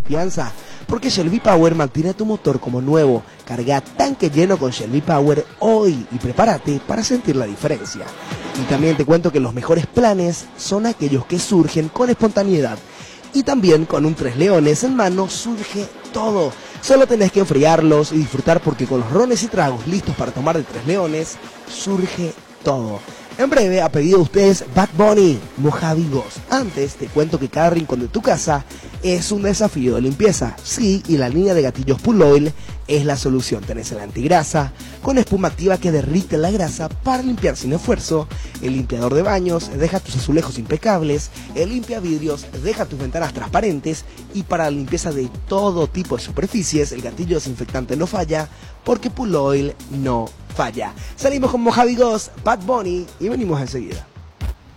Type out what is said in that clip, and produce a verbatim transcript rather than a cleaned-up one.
confianza, porque Shell V-Power mantiene tu motor como nuevo. Carga tanque lleno con Shell V-Power hoy y prepárate para sentir la diferencia. Y también te cuento que los mejores planes son aquellos que surgen con espontaneidad. Y también con un Tres Leones en mano surge todo. Solo tenés que enfriarlos y disfrutar, porque con los rones y tragos listos para tomar de Tres Leones, surge todo. En breve, a pedido de ustedes, Bad Bunny, Mojave Ghost. Antes, te cuento que cada rincón de tu casa es un desafío de limpieza. Sí, y la línea de gatillos Pool Oil es la solución. Tenés el antigrasa, con espuma activa que derrite la grasa para limpiar sin esfuerzo. El limpiador de baños deja tus azulejos impecables. El limpia vidrios deja tus ventanas transparentes. Y para la limpieza de todo tipo de superficies, el gatillo desinfectante no falla, porque Pool Oil no falla. Salimos con Mojave Ghost, Bad Bunny, y venimos enseguida.